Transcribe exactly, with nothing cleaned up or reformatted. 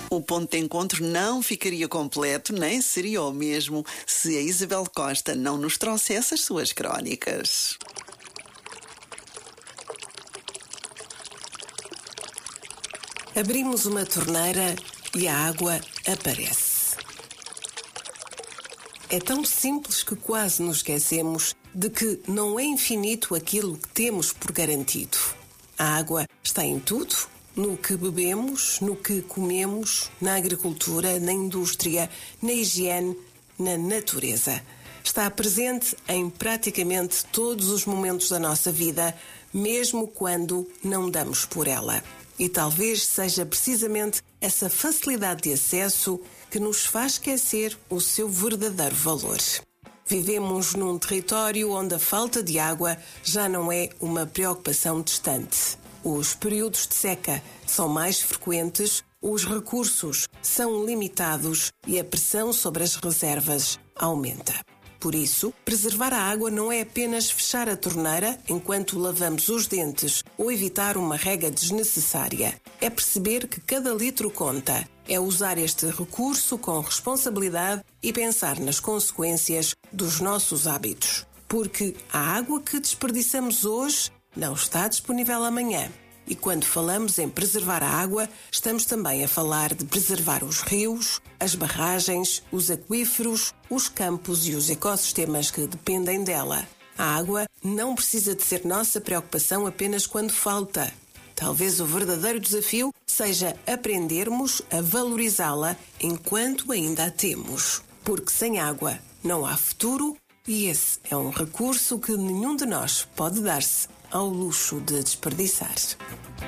O ponto de encontro não ficaria completo, nem seria o mesmo, se a Isabel Costa não nos trouxesse as suas crónicas. Abrimos uma torneira e a água aparece. É tão simples que quase nos esquecemos de que não é infinito aquilo que temos por garantido. A água está em tudo, no que bebemos, no que comemos, na agricultura, na indústria, na higiene, na natureza. Está presente em praticamente todos os momentos da nossa vida, mesmo quando não damos por ela. E talvez seja precisamente essa facilidade de acesso que nos faz esquecer o seu verdadeiro valor. Vivemos num território onde a falta de água já não é uma preocupação distante. Os períodos de seca são mais frequentes, os recursos são limitados e a pressão sobre as reservas aumenta. Por isso, preservar a água não é apenas fechar a torneira enquanto lavamos os dentes ou evitar uma rega desnecessária. É perceber que cada litro conta. É usar este recurso com responsabilidade e pensar nas consequências dos nossos hábitos. Porque a água que desperdiçamos hoje não está disponível amanhã. E quando falamos em preservar a água, estamos também a falar de preservar os rios, as barragens, os aquíferos, os campos e os ecossistemas que dependem dela. A água não precisa de ser nossa preocupação apenas quando falta. Talvez o verdadeiro desafio seja aprendermos a valorizá-la enquanto ainda a temos. Porque sem água não há futuro e esse é um recurso que nenhum de nós pode dar-se ao luxo de desperdiçar.